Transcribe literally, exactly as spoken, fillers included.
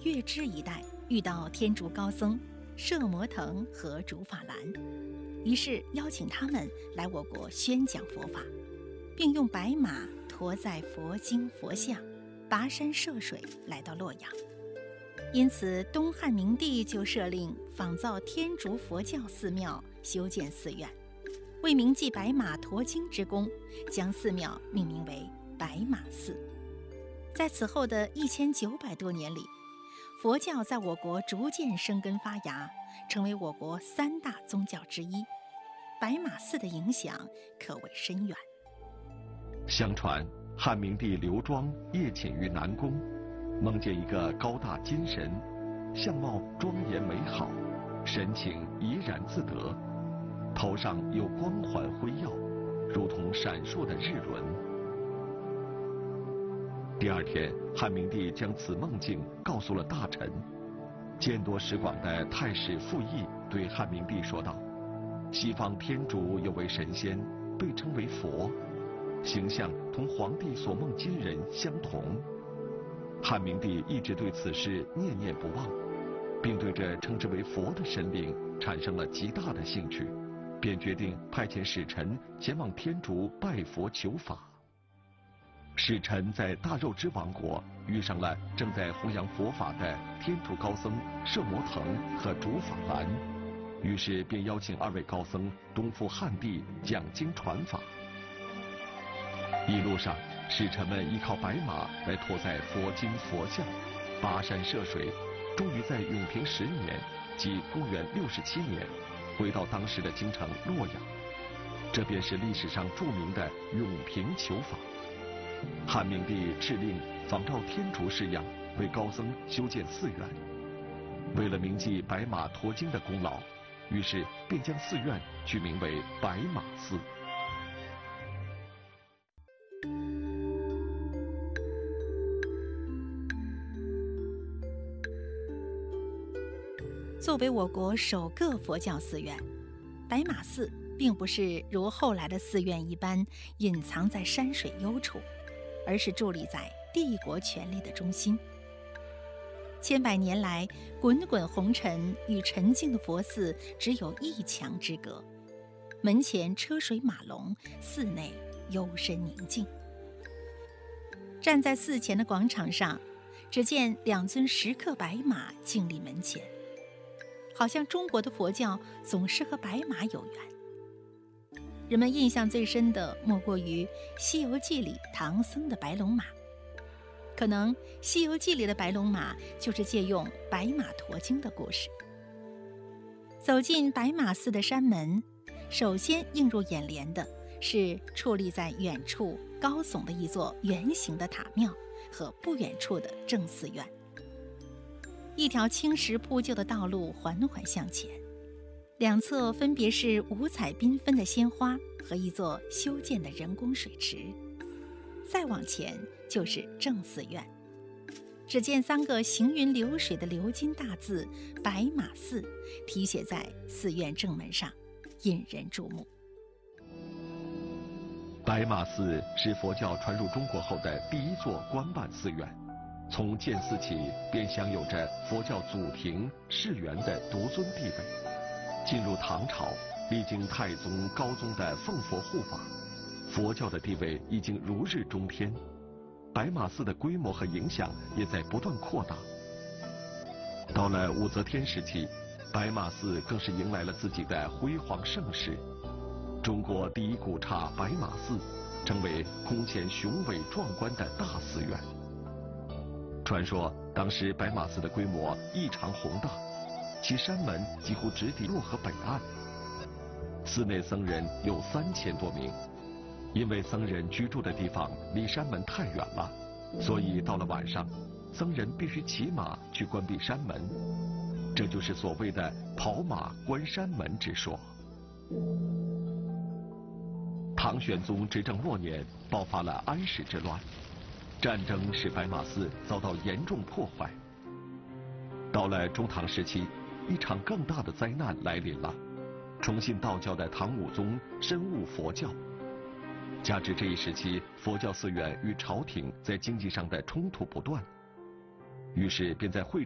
月支一带遇到天竺高僧摄摩腾和竺法兰，于是邀请他们来我国宣讲佛法，并用白马驮载佛经佛像，跋山涉水来到洛阳。因此东汉明帝就设令仿造天竺佛教寺庙，修建寺院，为铭记白马驮经之功，将寺庙命名为白马寺。在此后的一千九百多年里，佛教在我国逐渐生根发芽，成为我国三大宗教之一。白马寺的影响可谓深远。 相传汉明帝刘庄夜寝于南宫，梦见一个高大金神，相貌庄严美好，神情怡然自得，头上有光环辉耀，如同闪烁的日轮。第二天，汉明帝将此梦境告诉了大臣。见多识广的太史傅毅对汉明帝说道：西方天竺有位神仙，被称为佛，形象同皇帝所梦金人相同。汉明帝一直对此事念念不忘，并对这称之为佛的神灵产生了极大的兴趣，便决定派遣使臣前往天竺拜佛求法。使臣在大肉支王国遇上了正在弘扬佛法的天竺高僧摄摩腾和竺法兰，于是便邀请二位高僧东赴汉地讲经传法。一路上，使臣们依靠白马来驮载佛经佛像，跋山涉水，终于在永平十年，即公元六十七年，回到当时的京城洛阳。这便是历史上著名的永平求法。汉明帝敕令仿照天竺式样，为高僧修建寺院。为了铭记白马驮经的功劳，于是便将寺院取名为白马寺。 作为我国首个佛教寺院，白马寺并不是如后来的寺院一般隐藏在山水幽处，而是伫立在帝国权力的中心。千百年来，滚滚红尘与沉静的佛寺只有一墙之隔，门前车水马龙，寺内幽深宁静。站在寺前的广场上，只见两尊石刻白马静立门前，好像中国的佛教总是和白马有缘。人们印象最深的莫过于《西游记》里唐僧的白龙马，可能《西游记》里的白龙马就是借用白马驮经的故事。走进白马寺的山门，首先映入眼帘的是矗立在远处高耸的一座圆形的塔庙和不远处的正寺院。一条青石铺就的道路缓缓向前，两侧分别是五彩缤纷的鲜花和一座修建的人工水池。再往前就是正寺院，只见三个行云流水的鎏金大字“白马寺”题写在寺院正门上，引人注目。 白马寺是佛教传入中国后的第一座官办寺院，从建寺起便享有着佛教祖庭释源的独尊地位。进入唐朝，历经太宗、高宗的奉佛护法，佛教的地位已经如日中天，白马寺的规模和影响也在不断扩大。到了武则天时期，白马寺更是迎来了自己的辉煌盛世。中国第一古刹白马寺成为空前雄伟壮观的大寺院。传说当时白马寺的规模异常宏大，其山门几乎直抵洛河北岸。寺内僧人有三千多名，因为僧人居住的地方离山门太远了，所以到了晚上，僧人必须骑马去关闭山门，这就是所谓的跑马关山门之说。唐玄宗执政末年，爆发了安史之乱，战争使白马寺遭到严重破坏。到了中唐时期，一场更大的灾难来临了。崇信道教的唐武宗深恶佛教，加之这一时期佛教寺院与朝廷在经济上的冲突不断，于是便在会